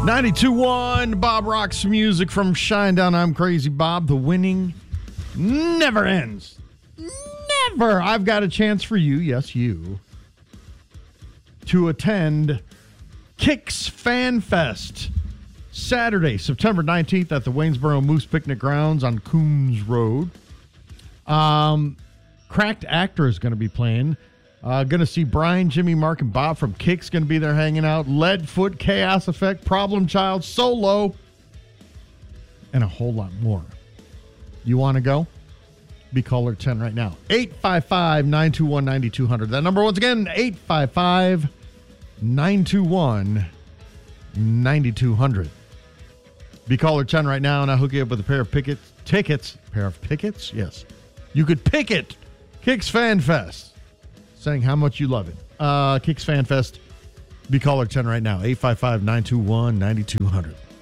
92.1 Bob Rock's music from Shinedown. I'm Crazy Bob. The winning never ends. Never. I've got a chance for you, yes, you, to attend Kicks Fan Fest Saturday, September 19th at the Waynesboro Moose Picnic Grounds on Coombs Road. Cracked Actor is going to be playing. Going to see Brian, Jimmy, Mark, and Bob from Kicks going to be there hanging out. Leadfoot, Chaos Effect, Problem Child, Solo, and a whole lot more. You want to go? Be caller 10 right now. 855-921-9200. That number once again, 855-921-9200. Be caller 10 right now, and I'll hook you up with a pair of tickets. Pair of tickets? Yes. You could pick it. Kicks Fan Fest. Saying how much you love it. Kicks Fan Fest. Be caller 10 right now. 855-921-9200.